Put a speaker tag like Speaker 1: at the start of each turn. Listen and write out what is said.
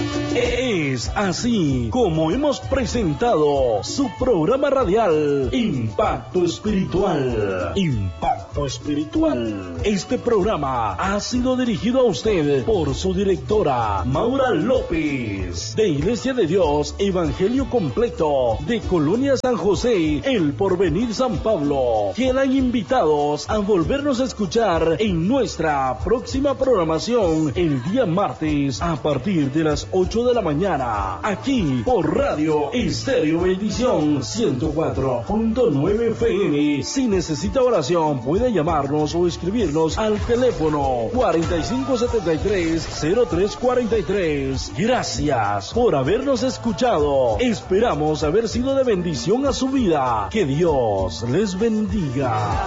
Speaker 1: Es así como hemos presentado su programa radial Impacto Espiritual. Impacto Espiritual. Este programa ha sido dirigido a usted por su directora Maura López, de Iglesia de Dios Evangelio Completo, de Colonia San José, El Porvenir San Pablo. Quedan invitados a volvernos a escuchar en nuestra próxima programación el día martes a partir de las 8 de la mañana, aquí por Radio Estéreo Bendición 104.9 FM. Si necesita oración, puede llamarnos o escribirnos al teléfono 4573-0343. Gracias por habernos escuchado. Esperamos haber sido de bendición a su vida. Que Dios les bendiga.